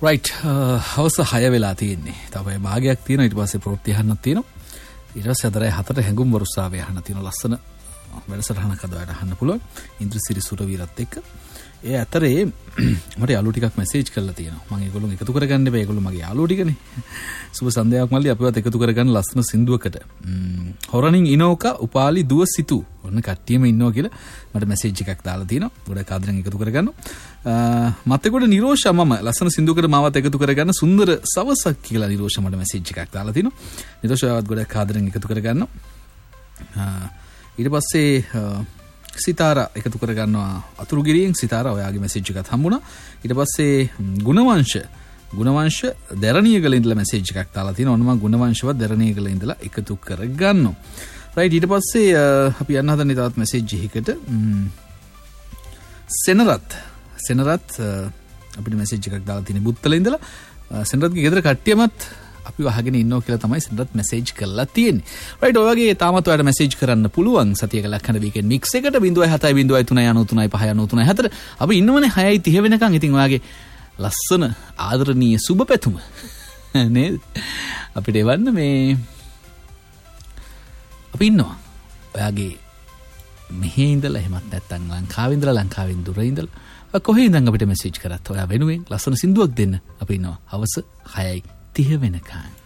Right හවස 6 වෙලා තියෙන්නේ. තව භාගයක් තියෙනවා. ඊට පස්සේ ප්‍රවෘත්ති අහන්නක් තියෙනවා. ඊට පස්සේ අදරයි 4ට හැඟුම් වරුසාවේ අහන්න තියෙනවා. ලස්සන වැඩසටහනක් අද ඔයාලට අහන්න පුළුවන්. ඉන්ද්‍රසිරි සුරවීරත් එක්ක. ඒ අතරේ මට යාළුවෝ ටිකක් මැසේජ් කරලා තියෙනවා. මම ඒගොල්ලෝ එකතු කරගන්න බෑ. ඒගොල්ලෝ මගේ යාළුවෝ ටිකනේ. සුබ සන්ධ්‍යාවක් මල්ලි අපිවත් එකතු කරගන්න ලස්සන සින්දුවකට. හොරණින් ඉනෝකා උපාලි දුව සිතු. ඔන්න කට්ටියම ඉන්නවා කියලා මට මැසේජ් එකක් දාලා තියෙනවා. ගොඩක් ආදරෙන් එකතු කරගන්නවා. මතෙකුඩ නිරෝෂා මම ලස්සන සින්දුවකට මාවත් එකතු කරගන්න සුන්දර සවසක් කියලා නිරෝෂා මට මැසේජ් එකක් දාලා තිනවා. නිරෝෂාවත් ගොඩක් ආදරෙන් එකතු කරගන්නවා. ඊට පස්සේ සිතාරා එකතු කරගන්නවා අතුරුගිරියෙන්. සිතාරා ඔයාගේ මැසේජ් එකත් හම්බුණා. ඊට පස්සේ ගුණවංශ දැරණියගල ඉඳලා මැසේජ් එකක් දාලා තිනවා. ඔන්න මම ගුණවංශවත් දැරණියගල ඉඳලා එකතු කරගන්නවා. රයිට් ඊට පස්සේ අපි යන්න හදන්නේ තවත් මැසේජ් එකකට. සෙනරත් අපිට මැසේජ් එකක් දාලා තියෙන බුත්තල ඉඳලා. සෙනරත්ගේ ගෙදර කට්ටියමත් අපි වහගෙන ඉන්නවා කියලා තමයි සෙනරත් මැසේජ් කරලා තියෙන්නේ. රයිට් ඔය වගේ තාමත් ඔයාලට මැසේජ් කරන්න පුළුවන්. සතියක ලක්ෂණ වීකෙන්ඩ් මික්ස් එකට 07039394. අපි ඉන්නවනේ 6:30 වෙනකන්. ඉතින් ඔයාගේ ලස්සන ආදරණීය සුබ පැතුම නේද අපිට එවන්න. මේ අපි ඉන්නවා ඔයාගේ මෙහි ඉඳලා එහෙමත් නැත්නම් ලංකාවෙන් දුර ඉඳලා කොහේ ඉඳන් අපිට මැසේජ් කරත් ඔයා වෙනුවෙන් ලස්සන සින්දුවක් දෙන්න අපි ඉන්නවා හවස 6:30 වෙනකන්.